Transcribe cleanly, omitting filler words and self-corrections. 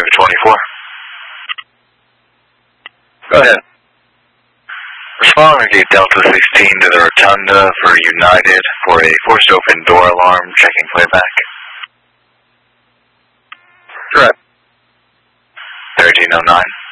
24. Go ahead. Respond to Delta 16 to the Rotunda for United for a forced open door alarm, checking playback. Correct. 1309.